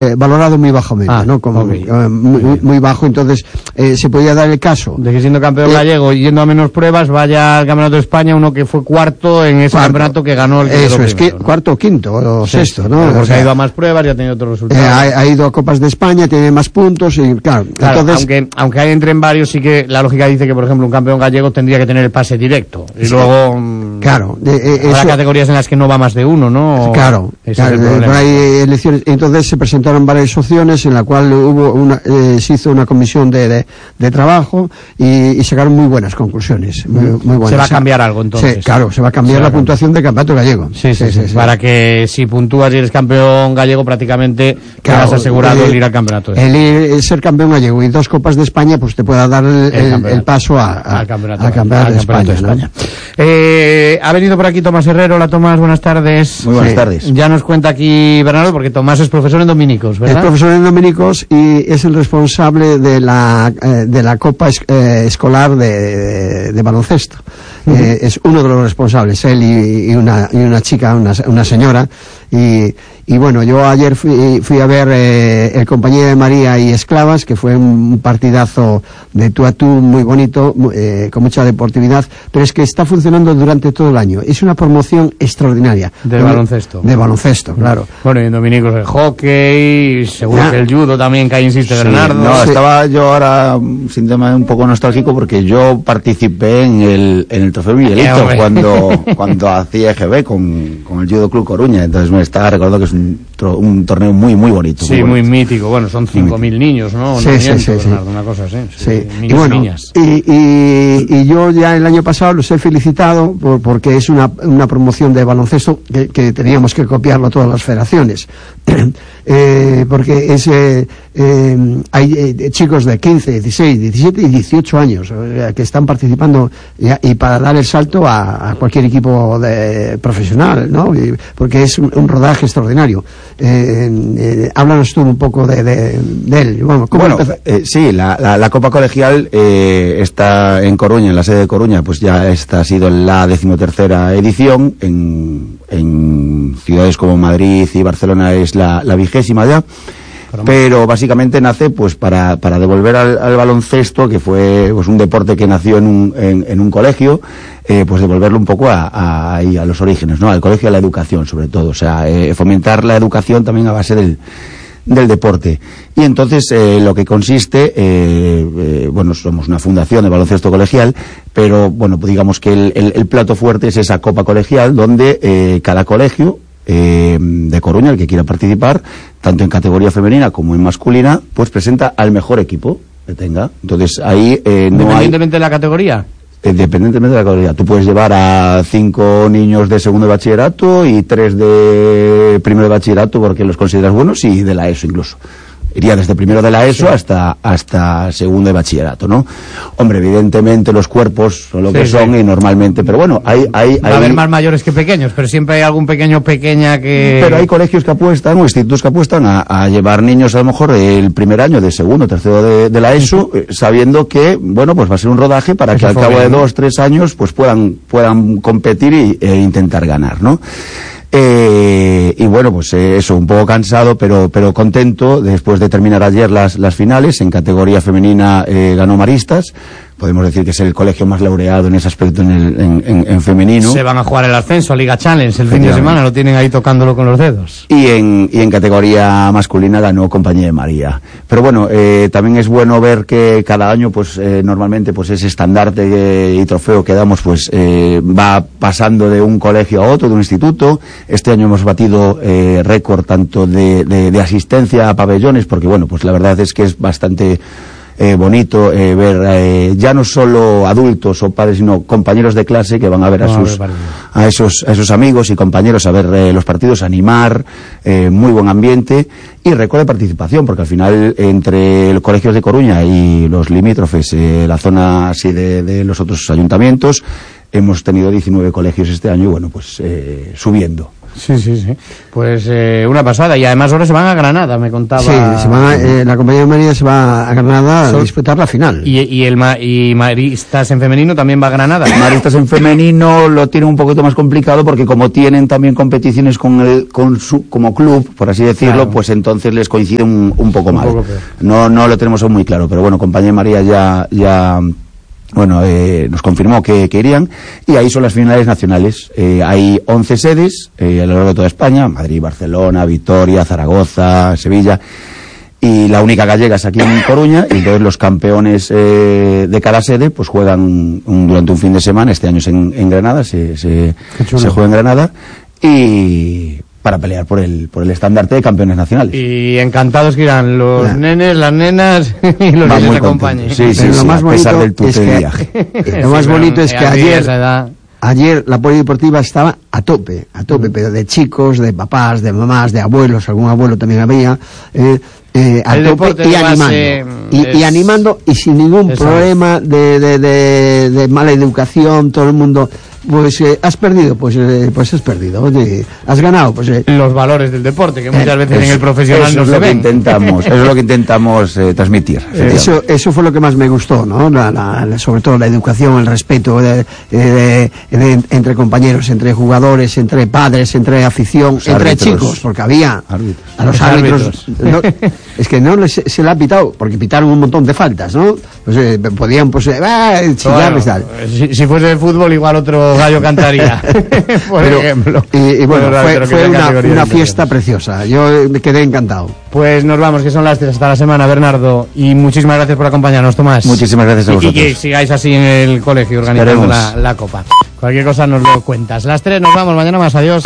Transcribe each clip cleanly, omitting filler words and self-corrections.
valorado muy bajamente, ¿no? Como, okay. Muy bajo, entonces se podía dar el caso de que siendo campeón gallego y yendo a menos pruebas vaya al Campeonato de España uno que fue cuarto en ese campeonato que ganó el que eso es, primero, ¿no? Cuarto o quinto o sexto, ¿no? Porque ha ido a más pruebas y ha tenido otros resultados. Ha ido a Copas de España, tiene más puntos y claro, entonces aunque hay entren varios, sí que la lógica dice que por ejemplo un campeón gallego tendría que tener el pase directo y luego claro, habrá categorías en las que no va más de uno, ¿no? Claro, hay elecciones, entonces se presentaron varias opciones en la cual se hizo una comisión de trabajo y sacaron muy buenas conclusiones, muy buenas. ¿Se va a cambiar algo entonces? Sí, claro, se va a cambiar la puntuación del campeonato gallego. Sí. Para que si puntúas y eres campeón gallego prácticamente quedas asegurado el ir al campeonato. El ser campeón gallego y 2 Copas de España pues te pueda dar el paso al campeonato de España. ¿No? Ha venido por aquí Tomás Herrero. Hola Tomás, buenas tardes. Muy buenas tardes. Ya nos cuenta aquí Bernardo, porque Tomás es profesor en dominicos, ¿verdad? Es profesor en dominicos y es el responsable de la Copa escolar de baloncesto. Es uno de los responsables, él y una chica, una señora, y bueno, yo ayer fui a ver el Compañía de María y Esclavas, que fue un partidazo de tú a tú muy bonito, con mucha deportividad, pero es que está funcionando durante todo el año. Es una promoción extraordinaria. De baloncesto. De baloncesto, claro. Bueno, y en dominicos el hockey, seguro que el judo también, que ahí insiste Bernardo. No, estaba yo ahora sin tema un poco nostálgico porque yo participé en el Trofeo Miguelito cuando hacía EGB con el Judo Club Coruña, entonces me estaba recordando que es un torneo muy muy bonito. Sí, muy mítico. Bueno, son 5.000 niños, ¿no? Sí. Bernardo, una cosa así. Sí. Niños y bueno, y niñas. Y yo ya el año pasado los he felicitado porque es una promoción de baloncesto que teníamos que copiarlo a todas las federaciones. Porque hay chicos de 15, 16, 17 y 18 años que están participando y para dar el salto a cualquier equipo profesional, ¿no? Porque es un rodaje extraordinario. Háblanos tú un poco de él. Bueno, sí, la Copa Colegial está en Coruña, en la sede de Coruña, pues ya esta ha sido la 13ª edición. En ciudades como Madrid y Barcelona es la 20ª ya. Pero básicamente nace pues para devolver al baloncesto, que fue pues un deporte que nació en un colegio, pues devolverlo un poco a los orígenes, ¿no? Al colegio, a la educación sobre todo, o sea, fomentar la educación también a base del deporte. Y entonces lo que consiste, bueno, somos una fundación de baloncesto colegial, pero bueno, pues digamos que el plato fuerte es esa Copa Colegial donde cada colegio de Coruña, el que quiera participar, tanto en categoría femenina como en masculina, pues presenta al mejor equipo que tenga. Entonces ahí independientemente de la categoría. Independientemente de la categoría, tú puedes llevar a 5 niños de segundo de bachillerato y 3 de primero de bachillerato porque los consideras buenos, y de la ESO incluso. Iría desde primero de la ESO hasta segundo de bachillerato, ¿no? Hombre, evidentemente los cuerpos son lo que son y normalmente, pero bueno, va a haber más mayores que pequeños, pero siempre hay algún pequeña que... Pero hay colegios que apuestan, o institutos que apuestan a llevar niños a lo mejor el primer año de segundo, tercero de la ESO, sabiendo que, bueno, pues va a ser un rodaje para que al cabo de 2, 3 años pues puedan competir e intentar ganar, ¿no? Y bueno, pues eso, un poco cansado, pero contento después de terminar ayer las finales. En categoría femenina ganó Maristas. Podemos decir que es el colegio más laureado en ese aspecto en femenino. Se van a jugar el ascenso a Liga Challenge el fin de semana, lo tienen ahí tocándolo con los dedos. Y en categoría masculina ganó Compañía de María. Pero bueno, también es bueno ver que cada año, pues normalmente, pues ese estandarte y trofeo que damos, pues va pasando de un colegio a otro, de un instituto. Este año hemos batido récord tanto de asistencia a pabellones, porque bueno, pues la verdad es que es bastante bonito ver ya no solo adultos o padres, sino compañeros de clase que van a ver a esos amigos y compañeros a ver los partidos, animar, muy buen ambiente y récord de participación, porque al final entre los colegios de Coruña y los limítrofes, la zona así de los otros ayuntamientos, hemos tenido 19 colegios este año y bueno, pues subiendo. Sí. Pues una pasada. Y además ahora se van a Granada, me contaba. Sí, la compañía de María se va a Granada a disputar la final. Y Maristas en femenino también va a Granada. Maristas en femenino lo tiene un poquito más complicado porque como tienen también competiciones como club, por así decirlo, claro, pues entonces les coincide un poco mal. No lo tenemos aún muy claro, pero bueno, compañía de María ya nos confirmó que irían, y ahí son las finales nacionales. Hay 11 sedes a lo largo de toda España: Madrid, Barcelona, Vitoria, Zaragoza, Sevilla, y la única gallega es aquí en Coruña, y entonces los campeones de cada sede pues juegan durante un fin de semana. Este año es en Granada, se juega en Granada, y para pelear por el estandarte de campeones nacionales. Y encantados que irán los nenes, las nenas y los que les acompañen. Sí, lo más bonito a pesar del tute de viaje. Lo más bonito es que ayer la polideportiva estaba a tope, pero de chicos, de papás, de mamás, de abuelos, algún abuelo también había, a tope y animando. Y animando, y sin ningún problema de mala educación, todo el mundo. Pues has perdido, pues has perdido. Oye, has ganado, pues los valores del deporte, que muchas veces en el profesional no se ven. Eso es lo que intentamos transmitir. Eso fue lo que más me gustó, ¿no? Sobre todo la educación, el respeto entre compañeros, entre jugadores, entre padres, entre afición, los entre árbitros, chicos, porque había a los árbitros. Es que no se le ha pitado, porque pitaron un montón de faltas, ¿no? Pues podían chillar y tal. Si fuese de fútbol, igual otro gallo cantaría, por ejemplo. Y bueno, fue una fiesta preciosa. Yo me quedé encantado. Pues nos vamos, que son las 3 hasta la semana, Bernardo. Y muchísimas gracias por acompañarnos, Tomás. Muchísimas gracias a vosotros. Y que sigáis así en el colegio organizando la Copa. Cualquier cosa nos lo cuentas. Las 3 nos vamos, mañana más. Adiós.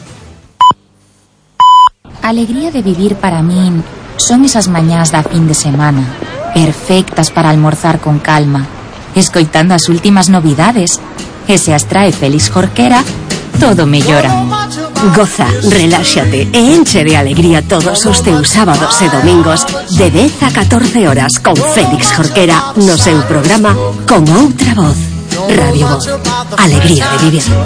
Alegría de vivir para min son esas mañás da fin de semana, perfectas para almorzar con calma, escoitando as últimas novidades. E se as trae Félix Jorquera, todo mellora. Goza, reláxate e enche de alegría todos os teus sábados e domingos de 10 a 14 horas con Félix Jorquera no seu programa Con Outra Voz. Radio Voz. Alegría de vivir.